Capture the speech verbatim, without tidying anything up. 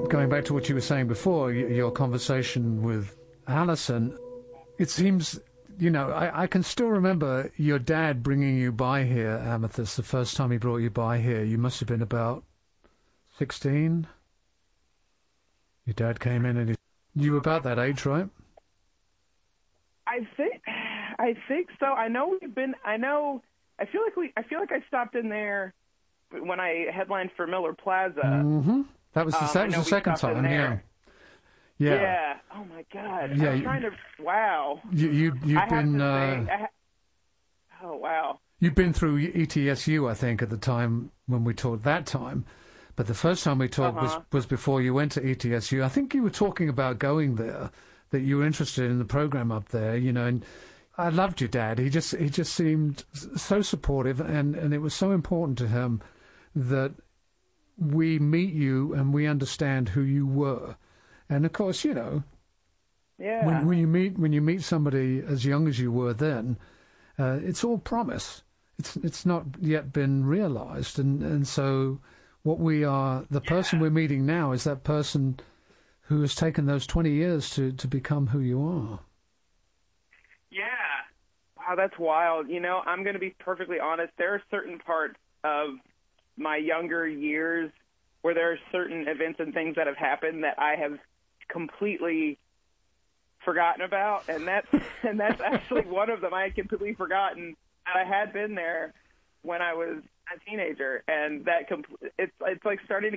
going back to what you were saying before, y- your conversation with Alison, it seems, you know, I, I can still remember your dad bringing you by here, Amethyst, the first time he brought you by here. You must have been about sixteen. Your dad came in and he, you were about that age, right? I think, I think so. I know we've been, I know, I feel like we, I feel like I stopped in there when I headlined for Miller Plaza. Mm-hmm. That was the, Um, that was the second time, yeah. Yeah. Yeah. Oh my God. Yeah, I'm you- trying to. Wow. You, you, you've I been, have to uh, say, I ha- oh wow. you've been through E T S U, I think, at the time when we talked that time. But the first time we talked Uh-huh. was, was before you went to E T S U. I think you were talking about going there, that you were interested in the program up there, you know, and I loved your dad. He just he just seemed so supportive, and, and it was so important to him that we meet you and we understand who you were. And of course, you know, Yeah. when, when you meet when you meet somebody as young as you were then, uh, it's all promise. It's it's not yet been realized, and and so what we are, the person we're meeting now is that person who has taken those twenty years to to become who you are. Yeah. Wow, that's wild. You know, I'm going to be perfectly honest. There are certain parts of my younger years where there are certain events and things that have happened that I have completely forgotten about, and that's and that's actually one of them. I had completely forgotten that I had been there when I was a teenager, and that compl- it's it's like starting to